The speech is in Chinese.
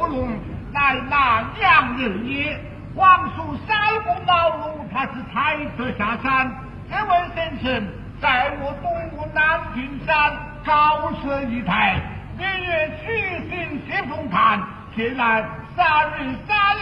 龙，乃南阳人也。皇叔塞不劳碌，他是才得下山。这位先生在我东吴南郡山高设一台，年月虚心谢风看，且来3日3